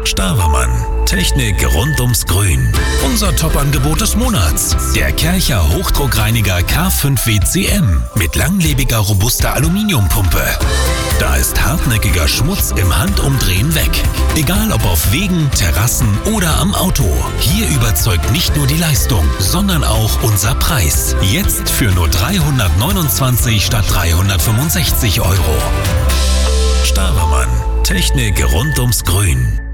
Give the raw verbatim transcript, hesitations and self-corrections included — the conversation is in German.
Stavermann. Technik rund ums Grün. Unser Top-Angebot des Monats. Der Kärcher Hochdruckreiniger K fünf W C M mit langlebiger, robuster Aluminiumpumpe. Da ist hartnäckiger Schmutz im Handumdrehen weg. Egal ob auf Wegen, Terrassen oder am Auto. Hier überzeugt nicht nur die Leistung, sondern auch unser Preis. Jetzt für nur dreihundertneunundzwanzig statt dreihundertfünfundsechzig Euro. Stavermann. Technik rund ums Grün.